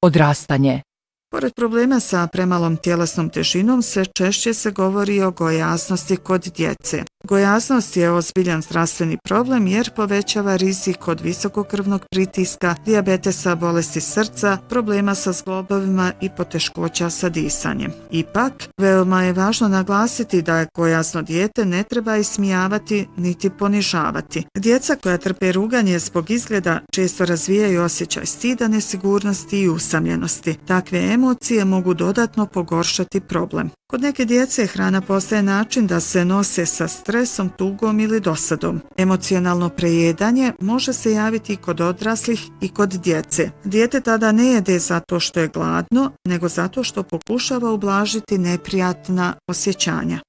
odrastanje. Pored problema sa premalom tjelesnom težinom, sve češće se govori o gojaznosti kod djece. Gojaznost je ozbiljan zdravstveni problem jer povećava rizik od visokog krvnog pritiska, dijabetesa, bolesti srca, problema sa zglobovima i poteškoća sa disanjem. Ipak, veoma je važno naglasiti da je gojazno dijete ne treba ismijavati niti ponižavati. Djeca koja trpe ruganje zbog izgleda često razvijaju osjećaj stida, nesigurnosti i usamljenosti. Takve emocije mogu dodatno pogoršati problem. Kod neke djece hrana postaje način da se nose sa stresom, tugom ili dosadom. Emocionalno prejedanje može se javiti i kod odraslih i kod djece. Dijete tada ne jede zato što je gladno, nego zato što pokušava ublažiti neprijatna osjećanja.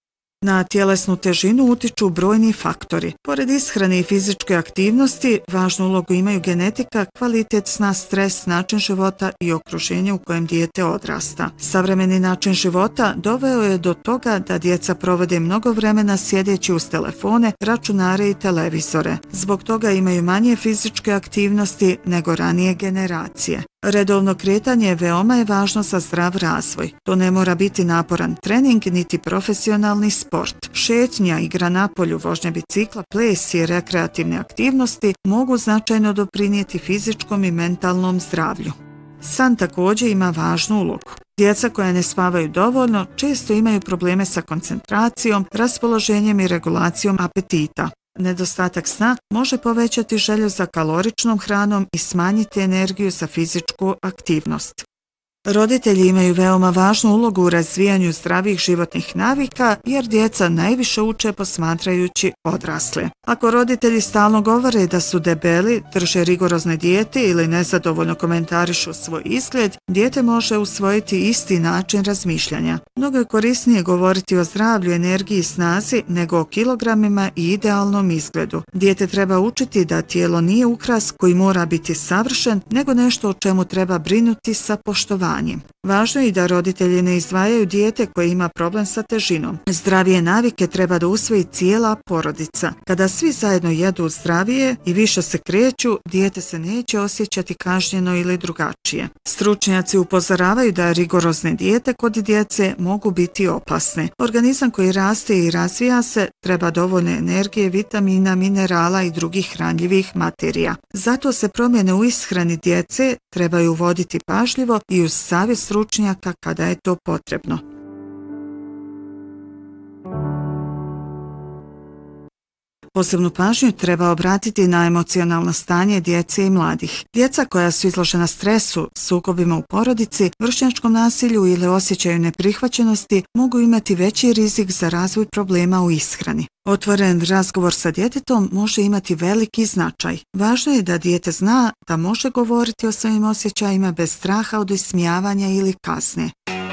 Na tjelesnu težinu utiču brojni faktori. Pored ishrane i fizičke aktivnosti, važnu ulogu imaju genetika, kvalitet sna, stres, način života i okruženje u kojem dijete odrasta. Savremeni način života doveo je do toga da djeca provode mnogo vremena sjedeći uz telefone, računare i televizore. Zbog toga imaju manje fizičke aktivnosti nego ranije generacije. Redovno kretanje veoma je važno za zdrav razvoj. To ne mora biti naporan trening niti profesionalni sport. Šetnja, igra na polju, vožnja bicikla, ples i rekreativne aktivnosti mogu značajno doprinijeti fizičkom i mentalnom zdravlju. San također ima važnu ulogu. Djeca koja ne spavaju dovoljno često imaju probleme sa koncentracijom, raspoloženjem i regulacijom apetita. Nedostatak sna može povećati želju za kaloričnom hranom i smanjiti energiju za fizičku aktivnost. Roditelji imaju veoma važnu ulogu u razvijanju zdravih životnih navika jer djeca najviše uče posmatrajući odrasle. Ako roditelji stalno govore da su debeli, drže rigorozne dijete ili nezadovoljno komentarišu svoj izgled, dijete može usvojiti isti način razmišljanja. Mnogo je korisnije govoriti o zdravlju, energiji i snazi nego o kilogramima i idealnom izgledu. Dijete treba učiti da tijelo nije ukras koji mora biti savršen, nego nešto o čemu treba brinuti sa poštovanjem. Važno je i da roditelji ne izdvajaju dijete koje ima problem sa težinom. Zdravije navike treba da usvoji cijela porodica. Kada svi zajedno jedu zdravije i više se kreću, dijete se neće osjećati kažnjeno ili drugačije. Stručnjaci upozoravaju da rigorozne dijete kod djece mogu biti opasne. Organizam koji raste i razvija se treba dovoljno energije, vitamina, minerala i drugih hranljivih materija. Zato se promjene u ishrani djece trebaju voditi pažljivo i uz savjet stručnjaka kada je to potrebno. Posebnu pažnju treba obratiti na emocionalno stanje djece i mladih. Djeca koja su izložena stresu, sukobima u porodici, vršnjačkom nasilju ili osjećaju neprihvaćenosti mogu imati veći rizik za razvoj problema u ishrani. Otvoren razgovor sa djetetom može imati veliki značaj. Važno je da dijete zna da može govoriti o svojim osjećajima bez straha od ismijavanja ili kazne.